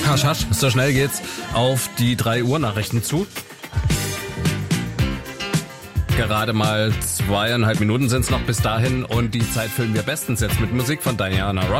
Hasch, hasch. So schnell geht's auf die 3 Uhr Nachrichten zu. Gerade mal 2,5 Minuten sind es noch bis dahin und die Zeit füllen wir bestens jetzt mit Musik von Diana Ross.